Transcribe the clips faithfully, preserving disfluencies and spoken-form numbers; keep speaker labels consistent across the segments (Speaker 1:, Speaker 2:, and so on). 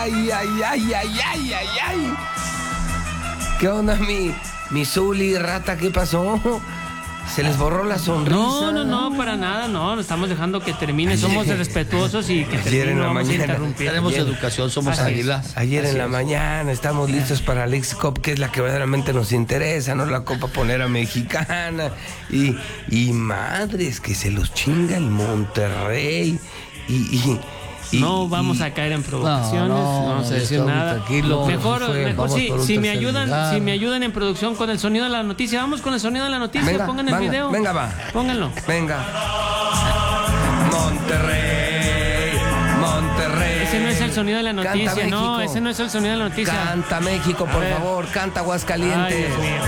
Speaker 1: ay, ay, ay, ay, ay, ay, ay. ¿Qué onda, mi, mi Zuli, rata? ¿Qué pasó? ¿Se les borró la sonrisa?
Speaker 2: No, no, no, para nada, no. Estamos dejando que termine. Ayer, somos respetuosos y que
Speaker 1: termine.
Speaker 2: En la
Speaker 1: no
Speaker 2: mañana,
Speaker 1: vamos a
Speaker 2: interrumpir.
Speaker 3: Tenemos
Speaker 1: ayer,
Speaker 3: educación, somos águilas.
Speaker 1: Ayer
Speaker 3: Así
Speaker 1: en la
Speaker 3: es.
Speaker 1: mañana estamos listos para la X-Cup, que es la que verdaderamente nos interesa, no la Copa Ponera Mexicana. Y, y madres, que se los chinga el Monterrey. Y... y Y,
Speaker 2: no vamos
Speaker 1: y,
Speaker 2: a caer en provocaciones,
Speaker 3: no,
Speaker 2: no,
Speaker 3: no,
Speaker 2: vamos a decir nada.
Speaker 3: Tranquilo,
Speaker 2: mejor,
Speaker 3: fue,
Speaker 2: mejor si, si me ayudan,
Speaker 3: lugar.
Speaker 2: si me ayudan en producción con el sonido de la noticia, vamos con el sonido de la noticia,
Speaker 1: venga,
Speaker 2: pongan
Speaker 1: venga,
Speaker 2: el video.
Speaker 1: Venga, va.
Speaker 2: Pónganlo.
Speaker 1: Venga. Monterrey, Monterrey.
Speaker 2: Ese no es el sonido de la noticia,
Speaker 1: Canta
Speaker 2: no,
Speaker 1: México.
Speaker 2: Ese no es el sonido de la noticia.
Speaker 1: Canta México, por favor, canta Aguascalientes.
Speaker 2: Ay, Dios mío.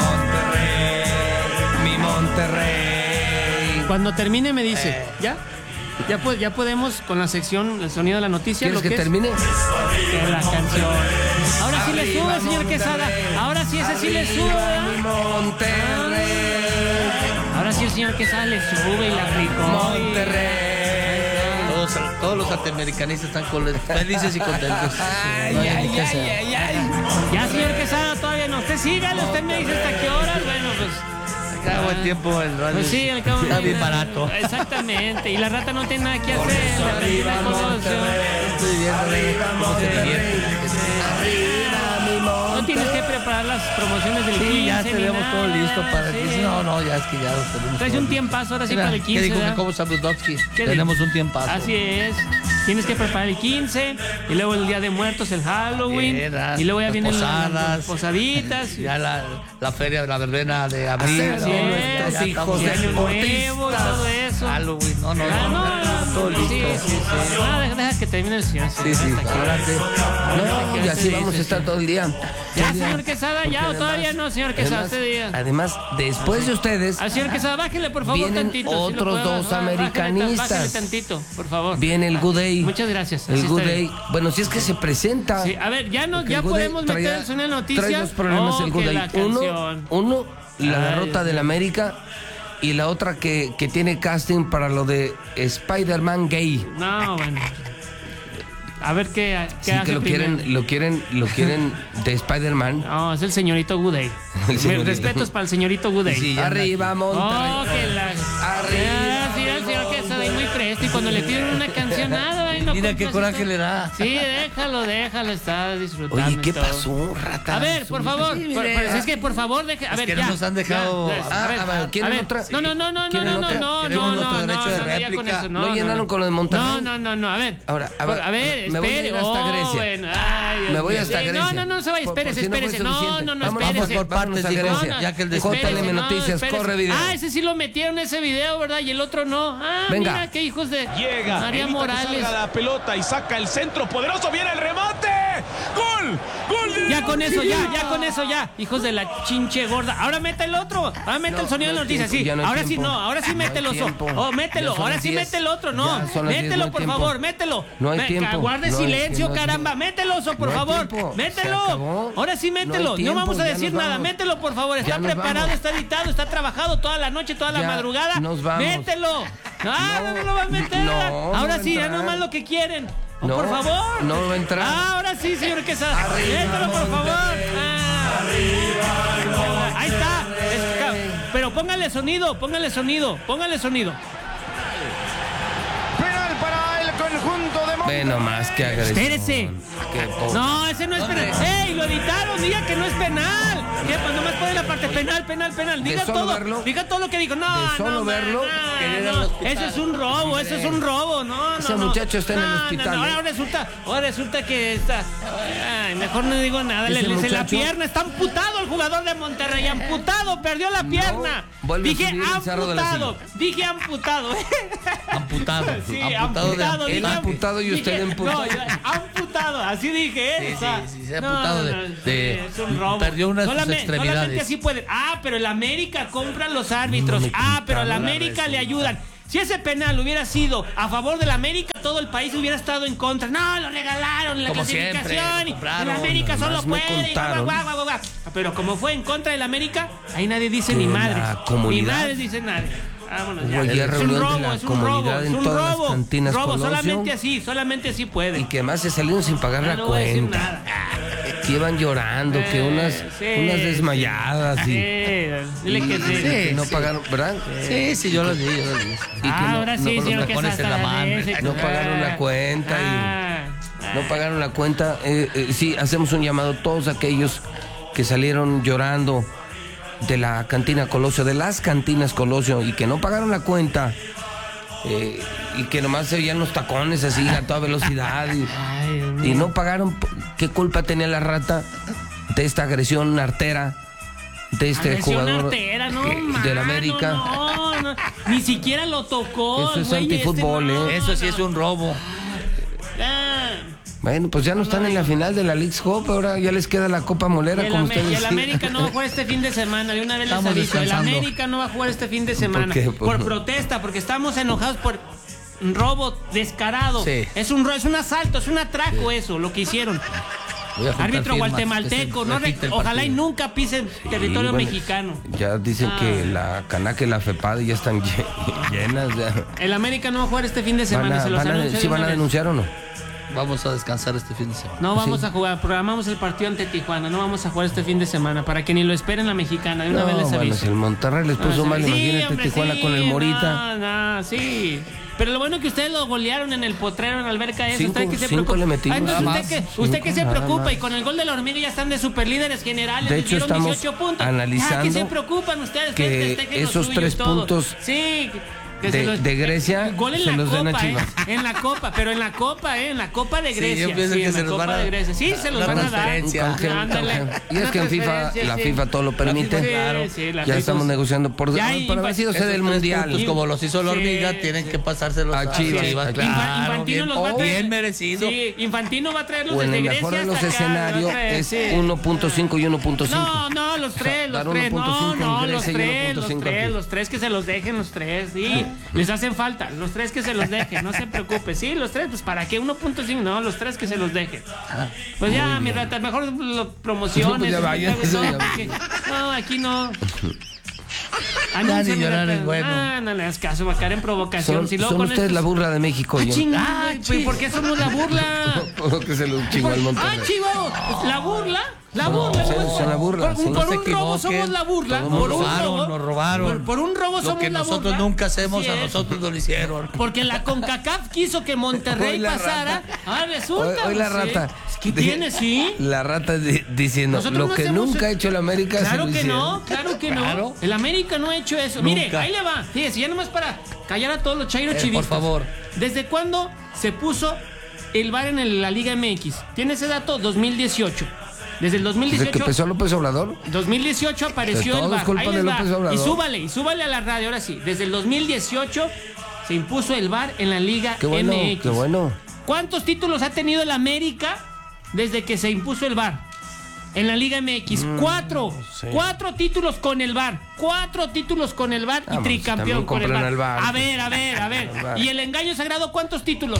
Speaker 1: Monterrey, mi Monterrey.
Speaker 2: Cuando termine me dice,
Speaker 1: Eh.
Speaker 2: ¿ya? Ya, pues, ya podemos con la sección, el sonido de la noticia.
Speaker 1: ¿Quieres
Speaker 2: lo
Speaker 1: que,
Speaker 2: que
Speaker 1: termine?
Speaker 2: Es, la canción. Ahora sí le
Speaker 1: Arriba,
Speaker 2: sube, señor
Speaker 1: Monterrey.
Speaker 2: Quesada. Ahora sí, ese sí le sube, ¿verdad?
Speaker 1: Mi Monterrey.
Speaker 2: Ahora sí el señor Quesada le sube y la aplicó.
Speaker 1: Monterrey.
Speaker 3: Todos, todos los antiamericanistas están con- felices y contentos.
Speaker 1: Ay,
Speaker 3: No hay
Speaker 1: ay,
Speaker 3: ni qué
Speaker 1: ay,
Speaker 3: hacer.
Speaker 1: ay, ay.
Speaker 2: Ya, señor Quesada, todavía no. Usted sígale, usted me dice hasta qué horas. Bueno, pues.
Speaker 3: Cada buen tiempo el radio
Speaker 2: Pues sí, al cabo
Speaker 3: está
Speaker 2: no hay
Speaker 3: bien
Speaker 2: nada.
Speaker 3: barato.
Speaker 2: Exactamente. Y la rata no tiene nada que
Speaker 1: Por
Speaker 2: hacer.
Speaker 1: eso
Speaker 2: la
Speaker 1: arriba,
Speaker 2: termina con
Speaker 1: Monterrey.
Speaker 2: ocio.
Speaker 3: Estoy viendo
Speaker 1: Arriba,
Speaker 3: cómo se divierte.
Speaker 1: Arriba, mi Monterrey.
Speaker 2: No tienes que preparar las promociones del quince.
Speaker 3: Sí, ya
Speaker 2: ni
Speaker 3: tenemos
Speaker 2: nada,
Speaker 3: todo listo para el
Speaker 2: sí.
Speaker 3: quince. No, no, ya es que ya lo tenemos.
Speaker 2: Traes
Speaker 3: todo
Speaker 2: un
Speaker 3: listo.
Speaker 2: tiempazo ahora sí
Speaker 3: Mira,
Speaker 2: para el
Speaker 3: ¿qué
Speaker 2: quince.
Speaker 3: dijo
Speaker 2: ¿verdad?
Speaker 3: Jacobo Zabludovsky?
Speaker 2: ¿Qué
Speaker 3: Tenemos
Speaker 2: dijo?
Speaker 3: un tiempazo.
Speaker 2: Así es. Tienes que preparar el quince y luego el Día de Muertos, el Halloween.
Speaker 3: Bien, las-
Speaker 2: y luego ya
Speaker 3: las
Speaker 2: vienen las-
Speaker 3: posadas.
Speaker 2: las posaditas.
Speaker 3: Ya la, la feria de la verbena de abril.
Speaker 1: Hacer
Speaker 2: Así
Speaker 1: de
Speaker 2: es,
Speaker 1: nuestros
Speaker 2: ya
Speaker 1: hijos
Speaker 2: estamos- Año Nuevo y
Speaker 1: deportistas.
Speaker 2: todo eso.
Speaker 3: Halloween, no, no,
Speaker 2: Ah,
Speaker 3: no,
Speaker 2: no,
Speaker 3: no,
Speaker 2: no,
Speaker 3: todo
Speaker 2: sí,
Speaker 3: listo.
Speaker 2: sí, sí. No, deja, deja que termine el señor.
Speaker 3: Sí, sí,
Speaker 2: Hasta aquí.
Speaker 3: adelante.
Speaker 1: No, y así vamos a estar todo el día.
Speaker 2: Ya,
Speaker 1: Todo el día.
Speaker 2: señor Quesada,
Speaker 1: Porque
Speaker 2: ya, o todavía
Speaker 1: además-
Speaker 2: no, señor Quesada,
Speaker 1: además-
Speaker 2: usted diga.
Speaker 1: Además, después de ustedes,
Speaker 2: Al señor Quesada, bájele por favor
Speaker 1: Vienen
Speaker 2: tantito. si lo
Speaker 1: otros
Speaker 2: puede,
Speaker 1: dos
Speaker 2: bájale,
Speaker 1: americanistas.
Speaker 2: Bájale tantito, por favor.
Speaker 1: viene el Good Day.
Speaker 2: Muchas gracias.
Speaker 1: El
Speaker 2: así
Speaker 1: Good
Speaker 2: está
Speaker 1: Day.
Speaker 2: bien.
Speaker 1: Bueno, si es que se presenta.
Speaker 2: Sí, a ver, ya no,
Speaker 1: Porque
Speaker 2: ya
Speaker 1: el Good Day
Speaker 2: podemos meter
Speaker 1: traía-
Speaker 2: el sonido de la noticia.
Speaker 1: Trae dos problemas
Speaker 2: Oh,
Speaker 1: el Good
Speaker 2: que
Speaker 1: Day.
Speaker 2: la
Speaker 1: Uno,
Speaker 2: canción.
Speaker 1: uno, la
Speaker 2: Ay,
Speaker 1: derrota
Speaker 2: Dios
Speaker 1: del
Speaker 2: mío.
Speaker 1: América. Y la otra que, que tiene casting para lo de Spider-Man gay.
Speaker 2: No, bueno. A ver qué, qué
Speaker 1: Sí,
Speaker 2: hace
Speaker 1: que lo
Speaker 2: primero.
Speaker 1: quieren, lo quieren, lo quieren de Spider-Man.
Speaker 2: No, es el señorito Gooday.
Speaker 1: El señorito.
Speaker 2: Respetos para el señorito Gooday.
Speaker 3: Sí, ya
Speaker 1: Arriba, Monterrey.
Speaker 2: Oh, que la...
Speaker 1: Arriba.
Speaker 2: Ah, sí, el señor que se ve muy presto y cuando le piden una canción, nada, ay, no
Speaker 3: Mira
Speaker 2: compras
Speaker 3: qué coraje
Speaker 2: esto.
Speaker 3: le da.
Speaker 2: Sí, déjalo, déjalo, está disfrutando.
Speaker 1: Oye, ¿qué
Speaker 2: y todo.
Speaker 1: pasó, rata?
Speaker 2: A ver, por favor,
Speaker 1: Sí,
Speaker 2: por-
Speaker 1: mire.
Speaker 2: por- es que por favor deje, a
Speaker 3: Es
Speaker 2: ver,
Speaker 3: que no
Speaker 2: ya,
Speaker 3: nos han dejado-
Speaker 2: ya,
Speaker 1: Ah,
Speaker 2: a ver,
Speaker 1: a ver, ¿quieren
Speaker 2: a ver.
Speaker 1: otra?
Speaker 2: No, no, no, no, no,
Speaker 1: ¿Quieren
Speaker 2: no, no,
Speaker 1: otra?
Speaker 2: no,
Speaker 3: Queremos
Speaker 2: no,
Speaker 3: nuestro
Speaker 2: no,
Speaker 3: derecho de
Speaker 2: no, ya con
Speaker 3: réplica.
Speaker 2: eso,
Speaker 1: ¿No
Speaker 2: no,
Speaker 1: llenaron
Speaker 2: no.
Speaker 1: con lo de Monterrey?
Speaker 2: No, no, no, no, a ver.
Speaker 1: Ahora, a
Speaker 2: Por-
Speaker 1: ver,
Speaker 2: a ver,
Speaker 1: me voy a
Speaker 2: espere.
Speaker 1: ir hasta
Speaker 2: Oh,
Speaker 1: Grecia.
Speaker 2: bueno, ay, Dios
Speaker 1: Me voy
Speaker 2: mío.
Speaker 1: hasta
Speaker 2: Sí,
Speaker 1: Grecia.
Speaker 2: No, no, no se vaya,
Speaker 1: Por- por
Speaker 2: espérese,
Speaker 1: si no fue
Speaker 2: espérese. No,
Speaker 1: suficiente.
Speaker 2: no, no,
Speaker 1: Vámonos
Speaker 2: espérese.
Speaker 1: por partes,
Speaker 3: a
Speaker 1: dijo.
Speaker 3: Grecia,
Speaker 2: No, no,
Speaker 3: ya que el de
Speaker 2: espérese,
Speaker 1: J L M
Speaker 2: no,
Speaker 1: Noticias,
Speaker 2: espérese.
Speaker 1: corre video.
Speaker 2: Ah, ese sí lo metieron ese video, ¿verdad? Y el otro no. Ah,
Speaker 1: Venga.
Speaker 2: mira, qué hijos de
Speaker 4: Llega,
Speaker 2: María
Speaker 4: evita que
Speaker 2: Morales.
Speaker 4: salga la pelota y saca el centro poderoso, viene el remate. ¡Gol! ¡Gol de
Speaker 2: Ya con eso, ya,
Speaker 4: Argentina!
Speaker 2: ya con eso, ya. Hijos de la chinche gorda. Ahora mete el otro. Ahora mete
Speaker 1: No,
Speaker 2: el sonido
Speaker 1: no
Speaker 2: de
Speaker 1: hay
Speaker 2: noticias,
Speaker 1: tiempo,
Speaker 2: sí.
Speaker 1: ya no hay
Speaker 2: Ahora sí
Speaker 1: tiempo.
Speaker 2: no, ahora sí
Speaker 1: No hay
Speaker 2: mételo. so-
Speaker 1: tiempo.
Speaker 2: Oh, mételo.
Speaker 1: Ya son
Speaker 2: Ahora
Speaker 1: las
Speaker 2: sí
Speaker 1: diez.
Speaker 2: mete el otro, no.
Speaker 1: Ya son las diez,
Speaker 2: Mételo,
Speaker 1: no hay
Speaker 2: por
Speaker 1: tiempo.
Speaker 2: favor, mételo.
Speaker 1: No hay
Speaker 2: Me-
Speaker 1: tiempo.
Speaker 2: Guarde
Speaker 1: No hay-
Speaker 2: silencio,
Speaker 1: no hay
Speaker 2: caramba.
Speaker 1: tiempo.
Speaker 2: Mételo, oso, por
Speaker 1: No hay
Speaker 2: favor.
Speaker 1: tiempo. Se
Speaker 2: Mételo.
Speaker 1: acabó.
Speaker 2: Ahora sí
Speaker 1: No hay
Speaker 2: mételo. No,
Speaker 1: tiempo,
Speaker 2: vamos a
Speaker 1: ya
Speaker 2: decir
Speaker 1: nos
Speaker 2: nada.
Speaker 1: vamos.
Speaker 2: Mételo, por favor. Está
Speaker 1: Ya nos
Speaker 2: preparado,
Speaker 1: vamos.
Speaker 2: está editado, está trabajado toda la noche, toda la
Speaker 1: Ya
Speaker 2: madrugada.
Speaker 1: nos vamos.
Speaker 2: Mételo. No, no, no lo va a meter.
Speaker 1: No, no
Speaker 2: Ahora
Speaker 1: va a
Speaker 2: sí, ya
Speaker 1: entrar.
Speaker 2: nomás lo que quieren. Oh,
Speaker 1: No,
Speaker 2: por favor.
Speaker 1: no va a entrar.
Speaker 2: Ah, ahora sí, señor Quesada.
Speaker 1: Arriba,
Speaker 2: Mételo, por favor. Ah. Ahí está. Es ca- pero póngale sonido, póngale sonido, póngale sonido.
Speaker 4: Penal para el conjunto de Monterrey.
Speaker 1: Ve nomás que agresión.
Speaker 2: Espérese.
Speaker 1: Qué pobre.
Speaker 2: No, ese no es penal. ¡Ey! Lo editaron, diga que no es penal. ¿Qué? Pues nomás pone la parte penal, penal, penal. Diga
Speaker 1: solo
Speaker 2: todo.
Speaker 1: verlo?
Speaker 2: Diga todo lo que dijo. No,
Speaker 1: De solo
Speaker 2: no,
Speaker 1: verlo,
Speaker 2: no,
Speaker 3: querer ir
Speaker 2: no.
Speaker 3: al hospital.
Speaker 2: Eso es un robo, eso es un robo. No, no,
Speaker 1: Ese
Speaker 2: no.
Speaker 1: muchacho está en el
Speaker 2: No, no,
Speaker 1: hospital,
Speaker 2: no.
Speaker 1: ¿eh?
Speaker 2: Ahora resulta, ahora resulta que está. Ay, mejor no digo nada. Le
Speaker 1: Ese
Speaker 2: dice la
Speaker 1: muchacho-
Speaker 2: pierna. Está amputado el jugador de Monterrey. Amputado, perdió la pierna.
Speaker 1: vuelve a
Speaker 2: Dije
Speaker 1: subir el cerro de la
Speaker 2: amputado. Dije amputado.
Speaker 3: Amputado.
Speaker 2: Sí,
Speaker 3: amputado.
Speaker 2: amputado.
Speaker 3: de,
Speaker 1: Él
Speaker 2: dije
Speaker 1: amputado y usted
Speaker 2: dije-
Speaker 1: emputado.
Speaker 2: No, yo- amputado, así dije,
Speaker 3: Sí,
Speaker 2: ¿eh? O sea,
Speaker 3: sí, sí, se ha
Speaker 2: no,
Speaker 3: amputado de-
Speaker 2: no, no,
Speaker 3: de-
Speaker 2: sí, es un robo.
Speaker 3: perdió una de sus
Speaker 2: Solamente-
Speaker 3: extremidades.
Speaker 2: Solamente así pueden. Ah, pero el América compra los árbitros.
Speaker 1: No me
Speaker 2: Ah, pero el
Speaker 1: quitaron la
Speaker 2: América le ayudan. Si ese penal hubiera sido a favor del América, todo el país hubiera estado en contra. No, lo regalaron, la
Speaker 3: Como
Speaker 2: clasificación.
Speaker 3: siempre,
Speaker 2: y
Speaker 3: lo compraron.
Speaker 2: el América solo
Speaker 1: Nomás me
Speaker 2: puede. y guau,
Speaker 1: contaron.
Speaker 2: guau, guau, guau. Pero como fue en contra del América, ahí nadie dice
Speaker 1: Que
Speaker 2: ni
Speaker 1: la
Speaker 2: madres. Ni
Speaker 1: comunidad-
Speaker 2: madres dice nadie. Vámonos
Speaker 1: Hubo
Speaker 2: ya.
Speaker 1: ayer
Speaker 2: Es un
Speaker 1: reunión de
Speaker 2: robo,
Speaker 1: la
Speaker 2: es un
Speaker 1: comunidad
Speaker 2: robo,
Speaker 1: en
Speaker 2: es un
Speaker 1: todas las
Speaker 2: robo.
Speaker 1: cantinas
Speaker 2: Robo,
Speaker 1: Colosio.
Speaker 2: solamente así, solamente así puede.
Speaker 1: Y que más se salieron sin pagar
Speaker 2: Ah,
Speaker 1: la
Speaker 2: no voy a decir
Speaker 1: cuenta.
Speaker 2: nada.
Speaker 1: Que iban llorando, que
Speaker 2: Eh,
Speaker 1: unas,
Speaker 2: sí,
Speaker 1: unas desmayadas
Speaker 2: sí.
Speaker 1: y,
Speaker 2: Sí, dile que
Speaker 1: y
Speaker 2: sí.
Speaker 1: que no
Speaker 3: sí.
Speaker 1: pagaron, ¿verdad?
Speaker 3: Sí, sí, yo lo vi, yo lo vi.
Speaker 1: Y que
Speaker 2: Ah,
Speaker 1: no-
Speaker 2: ahora
Speaker 1: no-
Speaker 2: sí,
Speaker 1: no-
Speaker 2: señor,
Speaker 3: los
Speaker 2: que
Speaker 3: tacones
Speaker 2: es
Speaker 3: en la
Speaker 2: hasta
Speaker 3: mano.
Speaker 2: ese-
Speaker 1: No pagaron la cuenta y-
Speaker 2: Ah, ah.
Speaker 1: No pagaron la cuenta. Eh, eh, sí, hacemos un llamado a todos aquellos que salieron llorando de la cantina Colosio, de las cantinas Colosio, y que no pagaron la cuenta. Eh, y que nomás se veían los tacones así a toda velocidad y,
Speaker 2: Ay, Dios mío.
Speaker 1: y no pagaron. ¿Qué culpa tenía la rata de esta agresión artera de este
Speaker 2: Agresión
Speaker 1: jugador
Speaker 2: artera, no,
Speaker 1: eh,
Speaker 2: mano,
Speaker 1: del América?
Speaker 2: No, no, ni siquiera lo tocó.
Speaker 1: Eso es
Speaker 2: güey,
Speaker 1: antifútbol,
Speaker 2: este, no,
Speaker 1: ¿eh?
Speaker 3: Eso sí es un robo.
Speaker 2: Ah.
Speaker 1: Bueno, pues ya no están en la final de la Leagues Cup, ahora ya les queda la Copa Molera,
Speaker 2: Y el,
Speaker 1: como
Speaker 2: Ame-
Speaker 1: ustedes
Speaker 2: y el
Speaker 1: dicen.
Speaker 2: América no va a jugar este fin de semana. De una vez les
Speaker 3: Estamos
Speaker 2: aviso. El
Speaker 3: descansando.
Speaker 2: América no va a jugar este fin de semana.
Speaker 1: qué?
Speaker 2: Por protesta, porque estamos enojados por un robo descarado.
Speaker 3: Sí.
Speaker 2: Es un ro- es un asalto, es un atraco eso, lo que hicieron.
Speaker 3: Voy a juntar
Speaker 2: Árbitro
Speaker 3: firmas,
Speaker 2: guatemalteco,
Speaker 3: que se
Speaker 2: no re-
Speaker 3: repite el
Speaker 2: ojalá y
Speaker 3: partido.
Speaker 2: nunca pisen territorio
Speaker 1: bueno,
Speaker 2: mexicano.
Speaker 1: Ya dicen
Speaker 2: Ah.
Speaker 1: que la Canaca y la FEPADE ya están lle- llenas. Ya.
Speaker 2: El América no va a jugar este fin de
Speaker 1: Van
Speaker 2: semana,
Speaker 1: a,
Speaker 2: se los
Speaker 1: van a-
Speaker 2: anuncio de
Speaker 1: ¿Sí
Speaker 2: una
Speaker 1: van a
Speaker 2: vez.
Speaker 1: denunciar o no?
Speaker 3: Vamos a descansar este fin de semana.
Speaker 2: No vamos
Speaker 1: Sí.
Speaker 2: a jugar, programamos el partido ante Tijuana, no vamos a jugar este fin de semana, para que ni lo esperen la mexicana, de una
Speaker 1: No,
Speaker 2: vez les
Speaker 1: bueno,
Speaker 2: aviso.
Speaker 1: si el Monterrey les puso
Speaker 2: Ah,
Speaker 1: mal,
Speaker 2: sí,
Speaker 1: imagínate
Speaker 2: hombre,
Speaker 1: Tijuana
Speaker 2: sí,
Speaker 1: con el Morita.
Speaker 2: No, no, sí. Pero lo bueno es que ustedes lo golearon en el potrero, en la alberca esa.
Speaker 1: Cinco-
Speaker 2: ¿Usted qué se
Speaker 1: cinco
Speaker 2: preocupa?
Speaker 1: le metimos,
Speaker 2: Ah, entonces
Speaker 1: nada
Speaker 2: usted,
Speaker 1: más.
Speaker 2: que, usted
Speaker 1: Cinco,
Speaker 2: que se
Speaker 1: nada
Speaker 2: preocupa
Speaker 1: más.
Speaker 2: y con el gol de la hormiga ya están de superlíderes generales.
Speaker 1: De
Speaker 2: les
Speaker 1: hecho,
Speaker 2: dieron
Speaker 1: estamos
Speaker 2: dieciocho puntos.
Speaker 1: analizando
Speaker 2: ¿Qué se preocupan ustedes?
Speaker 1: que
Speaker 2: Festejen lo
Speaker 1: esos
Speaker 2: suyo y
Speaker 1: tres
Speaker 2: todo.
Speaker 1: puntos
Speaker 2: Sí. que
Speaker 1: de-
Speaker 2: se los-
Speaker 1: de Grecia
Speaker 2: eh, gol en
Speaker 1: se
Speaker 2: la
Speaker 1: los den a
Speaker 2: copa,
Speaker 1: Chivas.
Speaker 2: eh, en la copa, pero en la copa, eh, en la copa de
Speaker 3: Sí,
Speaker 2: Grecia.
Speaker 3: yo pienso
Speaker 2: sí,
Speaker 3: que
Speaker 2: en
Speaker 3: se
Speaker 2: la
Speaker 3: los
Speaker 2: copa
Speaker 3: van a-
Speaker 2: de Grecia. Sí, se los
Speaker 3: la
Speaker 2: van a dar.
Speaker 3: transferencia.
Speaker 1: Un canje, un
Speaker 2: Ándale.
Speaker 1: canje. Y es
Speaker 2: Una
Speaker 1: que en FIFA,
Speaker 2: transferencia,
Speaker 1: la
Speaker 2: sí.
Speaker 1: FIFA todo lo permite.
Speaker 3: FIFA,
Speaker 2: Sí,
Speaker 3: claro.
Speaker 2: sí, la
Speaker 1: Ya
Speaker 2: FIFA.
Speaker 1: estamos negociando por,
Speaker 2: Ya,
Speaker 1: para
Speaker 2: y-
Speaker 1: haber sido
Speaker 3: Esos
Speaker 1: sede del
Speaker 3: tres
Speaker 1: Mundial.
Speaker 3: puntos, como los hizo la
Speaker 2: Sí,
Speaker 3: hormiga, tienen
Speaker 2: sí.
Speaker 3: que pasárselos
Speaker 1: A Chivas, a Chivas.
Speaker 3: Claro,
Speaker 2: Infa- Infantino
Speaker 3: bien,
Speaker 2: los va a traer.
Speaker 3: bien merecido.
Speaker 2: Sí, Infantino va a traerlos
Speaker 1: O en
Speaker 2: desde
Speaker 1: el
Speaker 2: Grecia
Speaker 1: mejor de los
Speaker 2: hasta acá, los va a
Speaker 1: escenarios
Speaker 2: traer,
Speaker 1: es
Speaker 2: sí.
Speaker 1: uno punto cinco y uno punto cinco.
Speaker 2: No, no, los tres, los
Speaker 1: dar
Speaker 2: tres,
Speaker 1: uno punto
Speaker 2: no,
Speaker 1: cinco en
Speaker 2: no, los
Speaker 1: Grecia y
Speaker 2: tres,
Speaker 1: uno punto
Speaker 2: los
Speaker 1: cinco
Speaker 2: tres,
Speaker 1: aquí.
Speaker 2: los tres que se los dejen, los tres, sí, les hacen falta, los tres que se los dejen, no se preocupe, sí, los tres, pues para qué uno punto cinco, no, los tres que se los dejen. Pues ya, mi rata, mejor lo promociones.
Speaker 1: Pues ya vaya,
Speaker 2: no,
Speaker 1: eso ya.
Speaker 2: porque- no, aquí no.
Speaker 3: Ya ni
Speaker 2: mi
Speaker 3: llorar
Speaker 2: rata.
Speaker 3: es bueno.
Speaker 2: Ah, no le das caso, va a caer en provocación.
Speaker 1: Son,
Speaker 2: Si luego
Speaker 1: son
Speaker 2: con
Speaker 1: ustedes
Speaker 2: estos-
Speaker 1: la burla de México.
Speaker 2: Ah,
Speaker 1: yo.
Speaker 2: chingada,
Speaker 3: Ay,
Speaker 2: güey, ¿por qué somos la burla?
Speaker 1: que se lo chingó al
Speaker 2: Ah,
Speaker 1: Monterrey.
Speaker 2: chivo, la burla, la
Speaker 1: No,
Speaker 2: burla.
Speaker 1: sí,
Speaker 2: ¿no?
Speaker 1: son la burla,
Speaker 2: Por,
Speaker 1: sí.
Speaker 2: por
Speaker 3: No se
Speaker 2: un robo
Speaker 3: equivoquen.
Speaker 2: somos la burla.
Speaker 3: Nos
Speaker 2: Por un
Speaker 3: robaron,
Speaker 2: robo,
Speaker 3: nos robaron.
Speaker 2: Por, por un robo
Speaker 3: Lo
Speaker 2: somos
Speaker 3: que
Speaker 2: la
Speaker 3: nosotros
Speaker 2: burla.
Speaker 3: nunca hacemos,
Speaker 2: Así
Speaker 3: a
Speaker 2: es.
Speaker 3: nosotros nos lo hicieron.
Speaker 2: Porque la CONCACAF quiso que Monterrey
Speaker 1: Hoy la
Speaker 2: pasara. Ah, resulta.
Speaker 1: Hoy, hoy la
Speaker 2: pues, sí.
Speaker 1: rata.
Speaker 2: ¿Qué tiene, sí?
Speaker 1: La rata di- diciendo
Speaker 2: Nosotros
Speaker 1: lo
Speaker 2: no
Speaker 1: que
Speaker 2: hacemos
Speaker 1: nunca ha
Speaker 2: eso.
Speaker 1: hecho el América. se
Speaker 2: Claro
Speaker 1: lo
Speaker 2: que
Speaker 1: hicieron.
Speaker 2: no, claro que
Speaker 3: Claro.
Speaker 2: no. El América no ha hecho eso. Mire,
Speaker 3: Nunca.
Speaker 2: ahí le va. Fíjese, ya nomás para callar a todos los chairo
Speaker 3: Eh, por
Speaker 2: chivistas.
Speaker 3: favor.
Speaker 2: ¿Desde cuándo se puso el V A R en el- la Liga M X? ¿Tiene ese dato? dos mil dieciocho. Desde el dos mil
Speaker 1: Desde que
Speaker 2: dieciocho.
Speaker 1: empezó López Obrador.
Speaker 2: dos mil dieciocho apareció
Speaker 1: Todo
Speaker 2: el
Speaker 1: es
Speaker 2: V A R.
Speaker 1: culpa
Speaker 2: Ahí
Speaker 1: de
Speaker 2: les va.
Speaker 1: López Obrador.
Speaker 2: Y súbale, y súbale a la radio, ahora sí. Desde el dos mil dieciocho se impuso el V A R en la Liga
Speaker 1: Qué bueno,
Speaker 2: M X.
Speaker 1: qué bueno.
Speaker 2: ¿Cuántos títulos ha tenido el América desde que se impuso el V A R? En la Liga M X, cuatro.
Speaker 1: sí.
Speaker 2: Cuatro títulos con el V A R. Cuatro títulos con el V A R y
Speaker 1: Vamos,
Speaker 2: tricampeón
Speaker 1: también
Speaker 2: con el
Speaker 1: compran
Speaker 2: V A R.
Speaker 1: al V A R.
Speaker 2: A ver, a ver, a ver.
Speaker 1: El V A R.
Speaker 2: ¿Y el engaño sagrado cuántos títulos?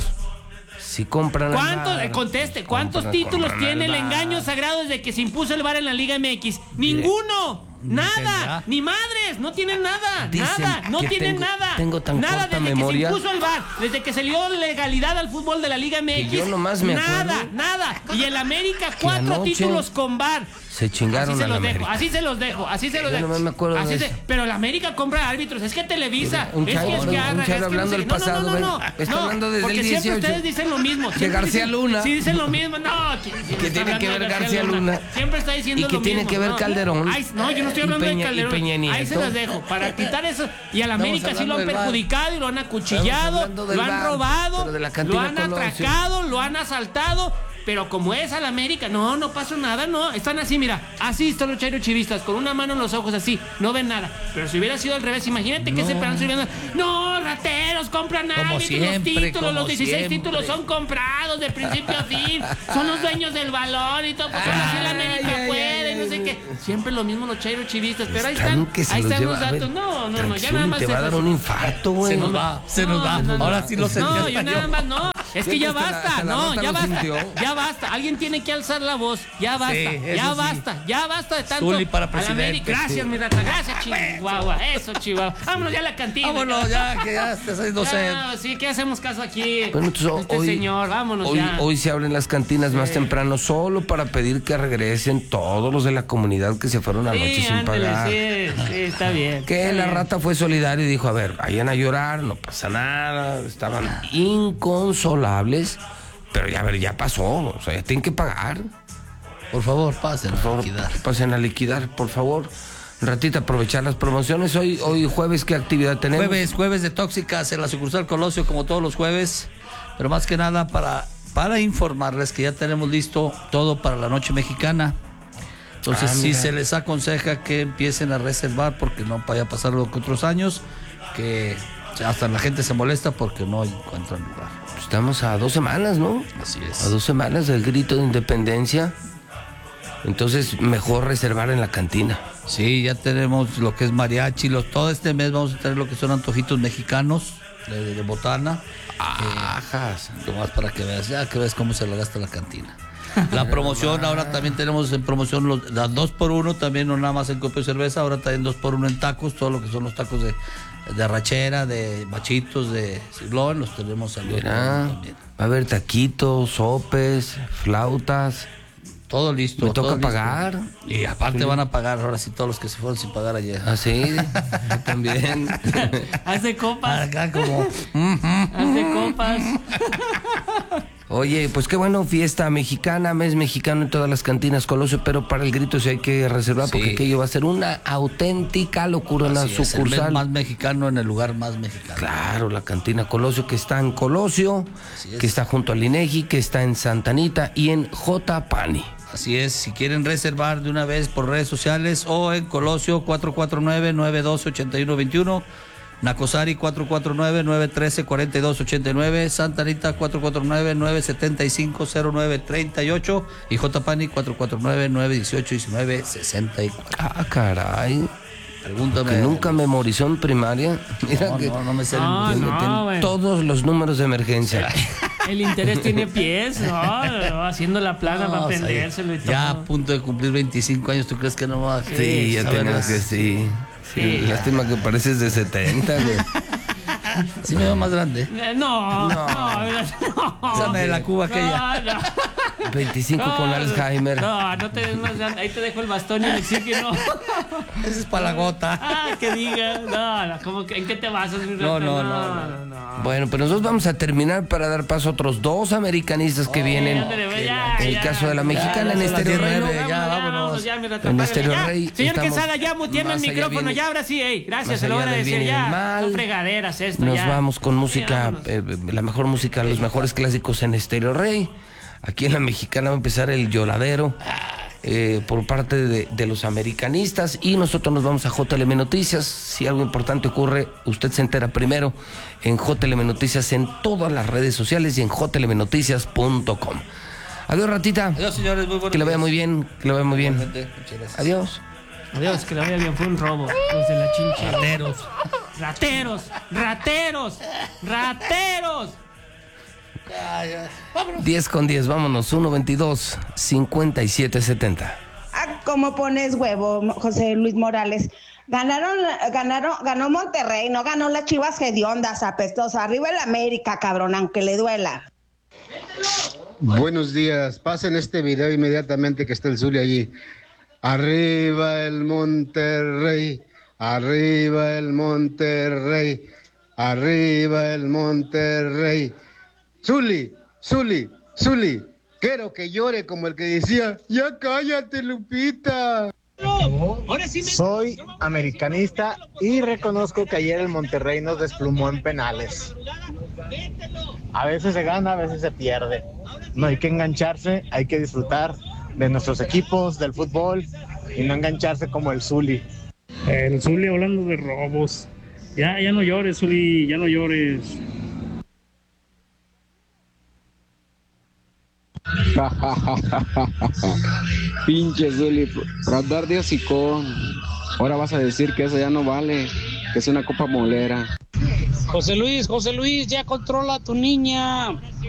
Speaker 1: Si compran. al
Speaker 2: ¿Cuántos?
Speaker 1: V A R,
Speaker 2: Eh, conteste, ¿cuántos
Speaker 1: compran-
Speaker 2: títulos
Speaker 1: compran
Speaker 2: tiene
Speaker 1: al
Speaker 2: el
Speaker 1: V A R.
Speaker 2: engaño sagrado desde que se impuso el V A R en la Liga M X? ¡Ninguno! Nada,
Speaker 3: tendrá.
Speaker 2: ni madres, no tienen nada,
Speaker 1: Dicen
Speaker 2: nada, no
Speaker 1: que
Speaker 2: tienen
Speaker 1: tengo-
Speaker 2: nada.
Speaker 1: tengo tan
Speaker 2: nada
Speaker 1: corta
Speaker 2: desde
Speaker 1: memoria.
Speaker 2: que se impuso el V A R, desde que se dio legalidad al fútbol de la Liga M X.
Speaker 1: Que yo nomás me
Speaker 2: nada,
Speaker 1: acuerdo
Speaker 2: nada. Y el América, cuatro
Speaker 1: anoche
Speaker 2: títulos con V A R.
Speaker 1: se chingaron
Speaker 2: Así se
Speaker 1: al
Speaker 2: los
Speaker 1: América.
Speaker 2: dejo, así se los dejo, así se los
Speaker 1: Yo
Speaker 2: dejo.
Speaker 1: nomás me acuerdo de
Speaker 2: Así se-
Speaker 1: eso.
Speaker 2: pero la América compra árbitros, es que Televisa,
Speaker 1: Un
Speaker 2: es que
Speaker 1: chavo,
Speaker 2: es que
Speaker 1: un
Speaker 2: Arra,
Speaker 1: chavo
Speaker 2: es que no
Speaker 1: hablando
Speaker 2: sé
Speaker 1: del
Speaker 2: qué. No,
Speaker 1: pasado,
Speaker 2: no, no,
Speaker 1: ven.
Speaker 2: no,
Speaker 1: Está
Speaker 2: no,
Speaker 1: hablando desde el
Speaker 2: porque siempre
Speaker 1: dieciocho.
Speaker 2: ustedes dicen lo mismo.
Speaker 1: De
Speaker 2: siempre
Speaker 1: García
Speaker 2: dicen-
Speaker 1: Luna.
Speaker 2: Sí, dicen lo mismo. No, ¿quién- quién
Speaker 1: Que
Speaker 2: está
Speaker 1: tiene que
Speaker 2: hablando de
Speaker 1: ver García Luna.
Speaker 2: Siempre está diciendo
Speaker 1: Y que
Speaker 2: lo
Speaker 1: tiene
Speaker 2: mismo,
Speaker 1: que ver
Speaker 2: ¿no?
Speaker 1: Calderón.
Speaker 2: Ay, no, yo no estoy
Speaker 1: Y
Speaker 2: hablando
Speaker 1: Peña-
Speaker 2: de
Speaker 1: y
Speaker 2: Calderón.
Speaker 1: Peña
Speaker 2: Ahí se
Speaker 1: Nieto.
Speaker 2: las dejo. Para quitar eso. Y al América sí lo
Speaker 3: hablando
Speaker 2: han
Speaker 3: del V A R.
Speaker 2: perjudicado y lo han acuchillado,
Speaker 1: hablando del
Speaker 2: lo han
Speaker 1: V A R,
Speaker 2: robado,
Speaker 1: pero de la
Speaker 2: lo
Speaker 1: cantina
Speaker 2: han
Speaker 1: Colosio.
Speaker 2: atracado, lo han asaltado. Pero como es al América, no, no pasó nada, no. Están así, mira, así están los chairo chivistas, con una mano en los ojos, así, no ven nada. Pero si hubiera sido al revés, imagínate que ese pedazo subiendo. No, rateros, compran
Speaker 3: Como
Speaker 2: árbitros,
Speaker 3: siempre,
Speaker 2: los títulos,
Speaker 3: como
Speaker 2: los dieciséis
Speaker 3: siempre.
Speaker 2: títulos son comprados de principio a fin. Son los dueños del balón y todo, pues solo así el América
Speaker 1: Ay, ay,
Speaker 2: puede,
Speaker 1: ay,
Speaker 2: y no sé
Speaker 1: ay.
Speaker 2: qué. Siempre lo mismo los chairo chivistas, pero ahí
Speaker 1: Están
Speaker 2: están,
Speaker 1: que se
Speaker 2: ahí
Speaker 1: los
Speaker 2: están
Speaker 1: lleva-
Speaker 2: los
Speaker 1: a ver,
Speaker 2: datos. No, no, no, ya
Speaker 1: tranquilo,
Speaker 2: nada más
Speaker 1: te va a
Speaker 2: es
Speaker 1: dar
Speaker 2: así.
Speaker 1: un infarto, güey.
Speaker 3: Se nos va, se nos
Speaker 2: No,
Speaker 3: va.
Speaker 2: no, no,
Speaker 3: Ahora
Speaker 2: no.
Speaker 3: sí lo sentí
Speaker 2: No,
Speaker 3: hasta
Speaker 2: yo nada
Speaker 3: yo.
Speaker 2: más no. Es que ya
Speaker 1: Siempre hasta la-
Speaker 2: basta,
Speaker 1: hasta la
Speaker 2: no,
Speaker 1: rata
Speaker 2: ya
Speaker 1: lo
Speaker 2: basta,
Speaker 1: sintió.
Speaker 2: ya basta. Alguien tiene que alzar la voz, ya basta,
Speaker 3: Sí, eso
Speaker 2: ya
Speaker 3: sí.
Speaker 2: basta, ya basta de tanto.
Speaker 3: Zuli para
Speaker 2: a la
Speaker 3: presidente,
Speaker 2: América. Gracias,
Speaker 3: sí.
Speaker 2: mi rata, gracias, Chihuahua, eso, Chihuahua. Vámonos ya a la cantina.
Speaker 3: Vámonos ya, que ya estás haciendo sed.
Speaker 2: Ya, sí, ¿qué hacemos caso aquí?
Speaker 1: Bueno, entonces,
Speaker 2: este
Speaker 1: hoy,
Speaker 2: señor, vámonos
Speaker 1: hoy,
Speaker 2: ya.
Speaker 1: hoy se abren las cantinas más temprano solo para pedir que regresen todos los de la comunidad que se fueron anoche
Speaker 2: Sí,
Speaker 1: sin
Speaker 2: ándale,
Speaker 1: pagar.
Speaker 2: sí, sí, está bien.
Speaker 1: Que
Speaker 2: está
Speaker 1: la
Speaker 2: bien.
Speaker 1: rata fue solidario y dijo, a ver, vayan a llorar, no pasa nada, estaban inconsolables, pero ya, a ver, ya pasó, o sea, ya tienen que pagar.
Speaker 3: Por favor, pasen
Speaker 1: Por
Speaker 3: a
Speaker 1: favor,
Speaker 3: liquidar.
Speaker 1: pasen a liquidar, por favor. Ratita, aprovechar las promociones. Hoy, hoy jueves, ¿qué actividad tenemos?
Speaker 3: Jueves, jueves de tóxicas en la sucursal Colosio, como todos los jueves, pero más que nada para, para informarles que ya tenemos listo todo para la noche mexicana. Entonces
Speaker 1: Ah,
Speaker 3: sí
Speaker 1: mira.
Speaker 3: se les aconseja que empiecen a reservar porque no vaya a pasar lo que otros años, que hasta la gente se molesta porque no encuentran lugar.
Speaker 1: Estamos a dos semanas, ¿no?
Speaker 3: Así
Speaker 1: A
Speaker 3: es.
Speaker 1: dos semanas del grito de independencia. Entonces, mejor reservar en la cantina.
Speaker 3: Sí, ya tenemos lo que es mariachi, los, todo este mes vamos a tener lo que son antojitos mexicanos de, de botana.
Speaker 1: Ajas.
Speaker 3: Nomás para que veas, ya que ves cómo se la gasta la cantina. La promoción, ahora también tenemos en promoción los, las dos por uno, también no nada más en copia de cerveza, ahora también dos por uno en tacos, todo lo que son los tacos de, de arrachera, de machitos, de ciblón, los tenemos al dos por uno
Speaker 1: Mira,
Speaker 3: también.
Speaker 1: va a haber taquitos, sopes, flautas.
Speaker 3: Todo listo.
Speaker 1: Me toca
Speaker 3: todo listo.
Speaker 1: pagar.
Speaker 3: Y aparte van a pagar ahora sí todos los que se fueron sin pagar ayer.
Speaker 1: Ah, sí, yo también.
Speaker 2: Hace copas,
Speaker 3: Acá como...
Speaker 2: hace copas.
Speaker 1: Oye, pues qué bueno, fiesta mexicana, mes mexicano en todas las cantinas Colosio, pero para el grito sí hay que reservar
Speaker 3: Sí.
Speaker 1: porque aquello va a ser una auténtica locura en la
Speaker 3: Así es, el mes
Speaker 1: sucursal.
Speaker 3: más mexicano en el lugar más mexicano.
Speaker 1: Claro, la cantina Colosio que está en Colosio,
Speaker 3: Así es.
Speaker 1: que está junto al INEGI, que está en Santa Anita y en J. Pani.
Speaker 3: Así es, si quieren reservar de una vez por redes sociales o en Colosio cuatro cuatro nueve, nueve uno dos, ocho uno dos uno, Nacosari cuatro cuatro nueve, nueve uno tres, cuatro dos ocho nueve, Santa Anita cuatro cuatro nueve, nueve siete cinco, cero nueve tres ocho y J. Pani cuatro cuatro nueve, nueve uno ocho, uno nueve seis cuatro.
Speaker 1: Ah, caray.
Speaker 3: Pregúntame.
Speaker 1: Que nunca memorizó en primaria. Mira
Speaker 3: No,
Speaker 1: que
Speaker 3: no, no me sé.
Speaker 2: No,
Speaker 3: el-
Speaker 1: que
Speaker 2: no.
Speaker 1: meten
Speaker 2: güey.
Speaker 1: todos los números de emergencia.
Speaker 2: El interés tiene pies, ¿no? no, haciendo la plana
Speaker 3: No,
Speaker 2: para
Speaker 3: o sea,
Speaker 2: aprendérselo y todo.
Speaker 3: ya a punto de cumplir veinticinco años, ¿tú crees que no va a
Speaker 1: Sí, ya
Speaker 3: saber
Speaker 1: tenemos
Speaker 3: más?
Speaker 1: que sí. Sí,
Speaker 2: Sí.
Speaker 1: lástima que pareces de setenta, güey.
Speaker 3: Sí me veo más grande.
Speaker 2: Eh, No, no, no.
Speaker 3: Esa de la Cuba aquella.
Speaker 2: No, no.
Speaker 1: veinticinco
Speaker 2: No,
Speaker 1: con
Speaker 2: no,
Speaker 1: Alzheimer.
Speaker 2: No, no te des más grande. Ahí te dejo el bastón y el oxígeno.
Speaker 3: Esa es para la gota.
Speaker 2: Ah, que diga. No, no, ¿cómo que, ¿en qué te basas, mi
Speaker 3: No,
Speaker 2: rata?
Speaker 3: no, no,
Speaker 2: no, no.
Speaker 1: Bueno, pero nosotros vamos a terminar para dar paso a otros dos americanistas que vienen.
Speaker 2: Ándale, ve, ya,
Speaker 1: En el
Speaker 2: ya,
Speaker 1: caso de la
Speaker 2: ya,
Speaker 1: mexicana,
Speaker 3: ya
Speaker 1: en
Speaker 3: son las
Speaker 1: Estéreo
Speaker 3: diez
Speaker 1: Rey.
Speaker 3: nueve.
Speaker 1: ¿no?
Speaker 3: Ya, vámonos.
Speaker 2: ya, mi rata,
Speaker 1: En
Speaker 2: págale,
Speaker 1: Estéreo
Speaker 2: ya.
Speaker 1: Rey
Speaker 2: Señor
Speaker 1: estamos-
Speaker 2: Quesada, ya muteame el
Speaker 1: más allá
Speaker 2: micrófono,
Speaker 1: viene-
Speaker 2: ya, ahora sí, ey, gracias,
Speaker 1: más
Speaker 2: se lo voy a
Speaker 1: allá del
Speaker 2: decir,
Speaker 1: bien y
Speaker 2: ya.
Speaker 1: del mal.
Speaker 2: Son fregaderas esto,
Speaker 1: Nos
Speaker 2: ya.
Speaker 1: vamos con
Speaker 2: Sí,
Speaker 1: música,
Speaker 2: vámonos.
Speaker 1: eh, la mejor música, los mejores clásicos en Estéreo Rey. Aquí en la mexicana va a empezar el lloradero eh, por parte de, de los americanistas y nosotros nos vamos a J L M Noticias. Si algo importante ocurre, usted se entera primero en J L M Noticias en todas las redes sociales y en j l m noticias punto com. Adiós, ratita.
Speaker 3: Adiós, señores, muy buenos
Speaker 1: Que le vaya
Speaker 3: días.
Speaker 1: muy bien, que le vaya muy bien.
Speaker 3: Igualmente, muchas gracias.
Speaker 1: Adiós.
Speaker 2: Adiós, que le vaya bien, fue un robo. Los de la chincha.
Speaker 3: Rateros.
Speaker 2: Rateros, rateros, rateros.
Speaker 3: Ya, ya.
Speaker 1: diez con diez, vámonos. uno veintidós, cincuenta y siete setenta.
Speaker 5: Ah, ¿cómo pones huevo, José Luis Morales? Ganaron, ganaron, ganó Monterrey, no ganó las Chivas hediondas, apestosas. Arriba el América, cabrón, aunque le duela.
Speaker 6: Buenos días, pasen este video inmediatamente que está el Zuli allí. Arriba el Monterrey, arriba el Monterrey, arriba el Monterrey. Zuli, Zuli, Zuli, quiero que llore como el que decía, ya cállate, Lupita.
Speaker 7: Soy americanista y reconozco que ayer el Monterrey nos desplumó en penales. A veces se gana, a veces se pierde. No hay que engancharse, hay que disfrutar de nuestros equipos, del fútbol y no engancharse como el Zuli.
Speaker 8: El Zuli hablando de robos. Ya, ya no llores, Zuli, ya no llores.
Speaker 9: Pinche Zuli, por andar de hocicón. Ahora vas a decir que eso ya no vale, que es una copa molera.
Speaker 8: José Luis, José Luis, ya controla a tu niña.